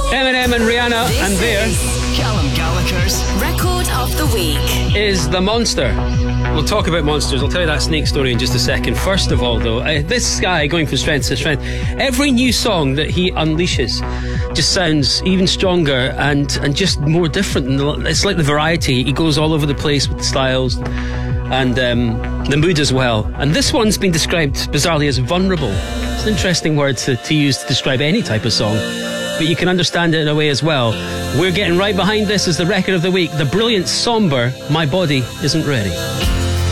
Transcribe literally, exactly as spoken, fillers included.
Eminem and Rihanna, This and there is Callum Gallagher's Record of the Week. is The Monster. We'll talk about monsters. I'll tell you that snake story in just a second. First of all, though, uh, this guy going from strength to strength, every new song that he unleashes just sounds even stronger and, and just more different. It's like the variety. He goes all over the place with the styles and um, the mood as well. And this one's been described bizarrely as vulnerable. It's an interesting word to, to use to describe any type of song, but you can understand it in a way as well. We're getting right behind this as the record of the week. The brilliant, sombre My Body Isn't Ready.